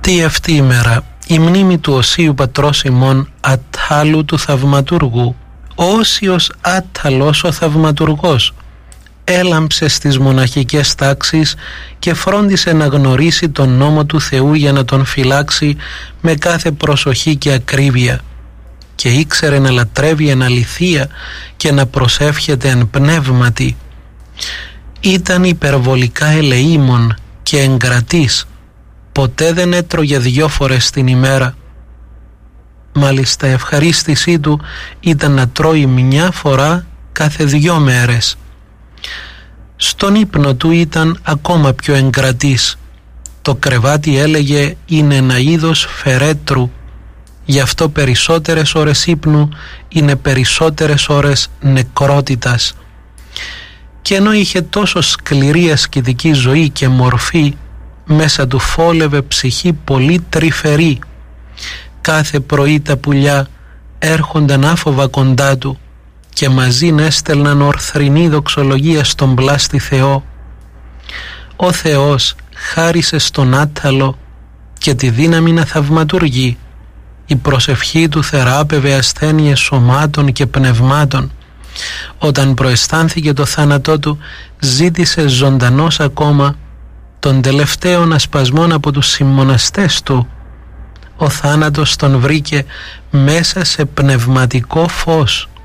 Τι αυτή η μέρα η μνήμη του Οσίου Πατρός ημών Αττάλου του Θαυματούργου, όσιος Άτταλος ο Θαυματουργός, έλαμψε στις μοναχικές τάξεις και φρόντισε να γνωρίσει τον νόμο του Θεού για να τον φυλάξει με κάθε προσοχή και ακρίβεια, και ήξερε να λατρεύει εν αληθεία και να προσεύχεται εν πνεύματι. Ήταν υπερβολικά ελεήμων και εγκρατής, ποτέ δεν έτρωγε 2 φορές την ημέρα. Μάλιστα ευχαρίστησή του ήταν να τρώει 1 φορά κάθε 2 μέρες. Στον ύπνο του ήταν ακόμα πιο εγκρατής. Το κρεβάτι, έλεγε, είναι ένα είδος φερέτρου, γι' αυτό περισσότερες ώρες ύπνου είναι περισσότερες ώρες νεκρότητας. Και ενώ είχε τόσο σκληρή ασκητική ζωή και μορφή, μέσα του φόλευε ψυχή πολύ τρυφερή. Κάθε πρωί τα πουλιά έρχονταν άφοβα κοντά του και μαζίν έστελναν ορθρινή δοξολογία στον πλάστη Θεό. Ο Θεός χάρισε στον Άτταλο και τη δύναμη να θαυματουργεί. Η προσευχή του θεράπευε ασθένειες σωμάτων και πνευμάτων. Όταν προαισθάνθηκε το θάνατό του, ζήτησε ζωντανός ακόμα των τελευταίων ασπασμών από τους συμμοναστές του. Ο θάνατος τον βρήκε μέσα σε πνευματικό φως.